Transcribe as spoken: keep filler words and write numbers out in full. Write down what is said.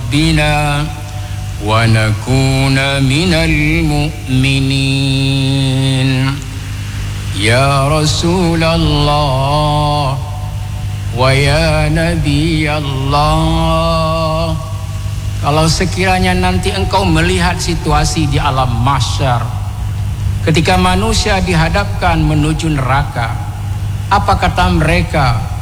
ربنا ونكون من المؤمنين يا رسول الله ويا نبي الله. Kalau sekiranya nanti engkau melihat situasi di alam mahsyar, ketika manusia dihadapkan menuju neraka, apa kata mereka?